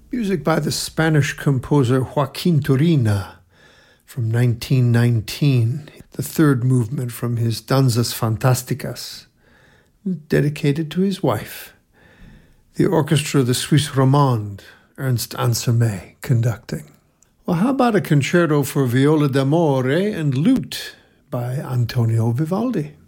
Music by the Spanish composer Joaquin Turina from 1919, the third movement from his Danzas Fantásticas, dedicated to his wife. The orchestra, the Suisse Romande, Ernst Ansermet conducting. Well, how about a concerto for viola d'amore and lute by Antonio Vivaldi?